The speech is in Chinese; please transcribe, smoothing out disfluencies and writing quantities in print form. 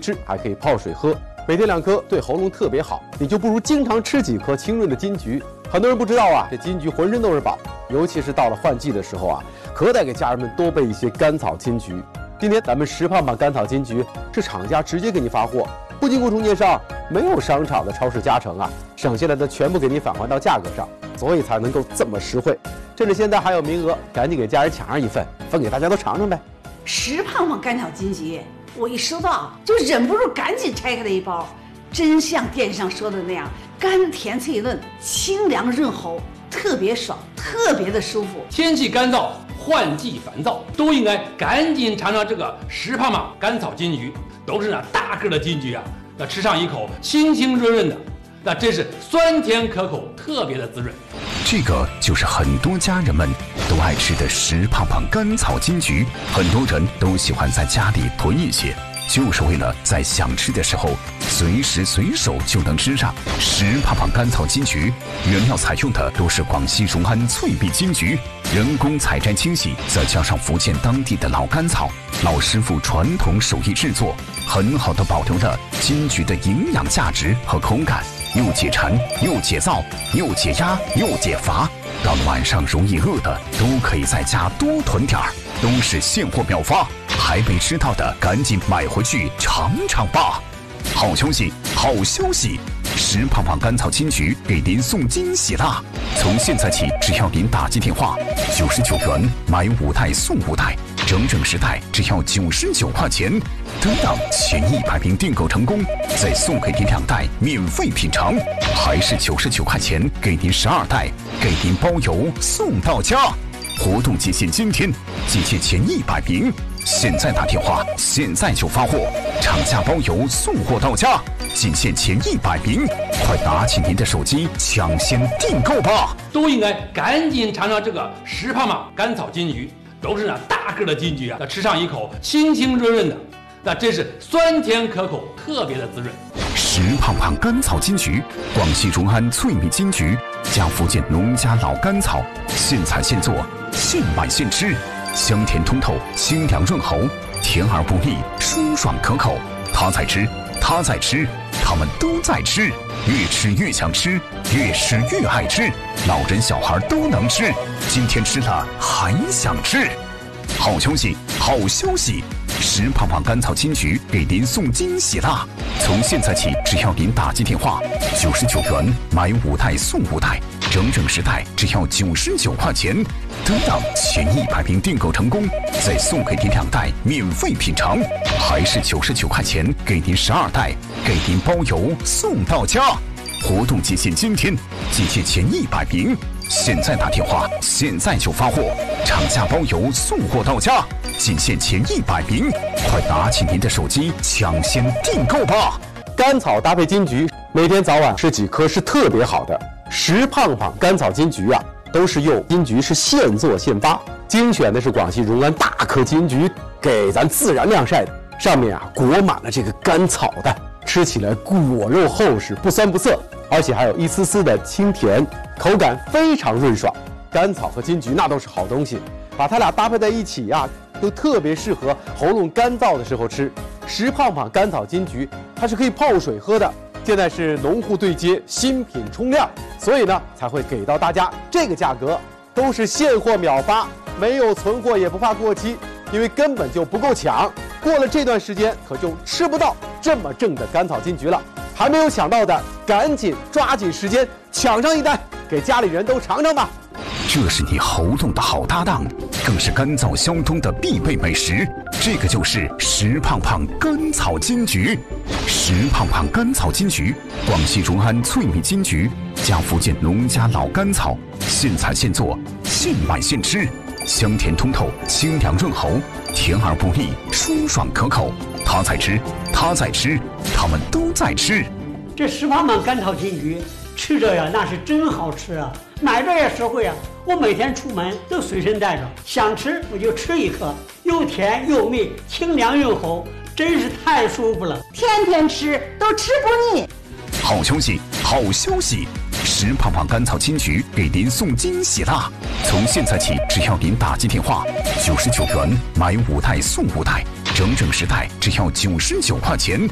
吃，还可以泡水喝，每天2颗对喉咙特别好。你就不如经常吃几颗清润的金桔。很多人不知道啊，这金桔浑身都是宝，尤其是到了换季的时候啊，可得给家人们多备一些甘草金桔。今天咱们石胖胖甘草金桔是厂家直接给你发货，不经过中间商，没有商场的超市加成啊，省下来的全部给你返还到价格上，所以才能够这么实惠。趁着现在还有名额，赶紧给家人抢上一份，分给大家都尝尝呗。 石胖胖甘草金桔，我一收到就忍不住赶紧拆开了一包，真像电视上说的那样，甘甜脆嫩，清凉润喉，特别爽，特别的舒服。 天气干燥，换季烦躁，都应该赶紧尝尝这个石胖胖甘草金桔，都是那大个的金桔啊，那吃上一口清清润润的，那真是酸甜可口，特别的滋润。 这个就是很多家人们都爱吃的石胖胖甘草金桔，很多人都喜欢在家里囤一些，就是为了在想吃的时候随时随手就能吃上。石胖胖甘草金桔原料采用的都是广西荣安脆碧金桔，人工采摘清洗，再加上福建当地的老甘草，老师傅传统手艺制作，很好的保留了金桔的营养价值和口感，又解馋又解燥又解压又解乏。到了晚上容易饿的，都可以在家多囤点儿，都是现货秒发，还没吃到的赶紧买回去尝尝吧。好消息，好消息！石胖胖甘草金桔给您送惊喜啦！从现在起，只要您打进电话，99元买5袋送5袋，整10袋只要99块钱。等到前100名订购成功，再送给您2袋免费品尝，还是99块钱给您12袋，给您包邮送到家。活动期限今天，集结前100名，现在打电话，现在就发货，厂家包邮送货到家，仅限前100名，快拿起您的手机抢先订购吧！ 都应该赶紧尝尝这个石胖胖甘草金桔，都是那大个的金桔啊，那吃上一口清清润润的，那真是酸甜可口，特别的滋润。 石胖胖甘草金桔，广西荣安脆蜜金桔加福建农家老甘草，现采现做，现买现吃，香甜通透，清凉润喉，甜而不腻，舒爽可口。他在吃，他在吃，他们都在吃，越吃越想吃，越吃越爱吃，老人小孩都能吃，今天吃了还想吃。好消息，好消息！石胖胖甘草金桔给您送惊喜啦！从现在起，只要您打进电话，99元买5袋送5袋，整10袋只要99块钱。等到前100名订购成功，再送给您2袋免费品尝，还是99块钱给您12袋，给您包邮送到家。活动期限今天，集结前100名，现在打电话，现在就发货，厂家包邮送货到家，仅限前100名，快拿起您的手机抢先订购吧！ 甘草搭配金桔，每天早晚吃几颗是特别好的。石胖胖甘草金桔啊，都是用金桔是现做现发，精选的是广西荣安大颗金桔，给咱自然晾晒的，上面啊裹满了这个甘草的，吃起来果肉厚实，不酸不涩，而且还有一丝丝的清甜，口感非常润爽。甘草和金桔那都是好东西，把它俩搭配在一起呀，都特别适合喉咙干燥的时候吃。石胖胖甘草金桔它是可以泡水喝的，现在是农户对接新品冲量，所以呢才会给到大家这个价格，都是现货秒发，没有存货也不怕过期，因为根本就不够抢，过了这段时间可就吃不到这么正的甘草金桔了。还没有抢到的，赶紧抓紧时间抢上一单，给家里人都尝尝吧。 这是你喉咙的好搭档，更是干燥消冬的必备美食。这个就是石胖胖甘草金桔。石胖胖甘草金桔，广西荣安脆蜜金桔加福建农家老甘草，现采现做，现买现吃，香甜通透，清凉润喉，甜而不腻，舒爽可口。他在吃，他在吃，他们都在吃。 这石胖胖甘草金桔吃着呀，那是真好吃啊！买着也实惠啊！我每天出门都随身带着，想吃我就吃一颗，又甜又蜜，清凉润喉，真是太舒服了。 天天吃都吃不腻。 好消息，好消息！石胖胖甘草金桔给您送惊喜啦！从现在起，只要您打进电话，99元买5袋送5袋，整10袋只要99块钱。